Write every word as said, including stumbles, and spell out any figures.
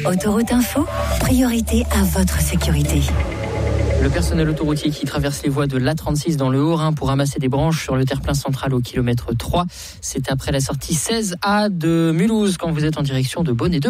Autoroute Info, priorité à votre sécurité. Le personnel autoroutier qui traverse les voies de l'A trente-six dans le Haut-Rhin pour ramasser des branches sur le terre-plein central au kilomètre trois. C'est après la sortie seize A de Mulhouse quand vous êtes en direction de Bonn et de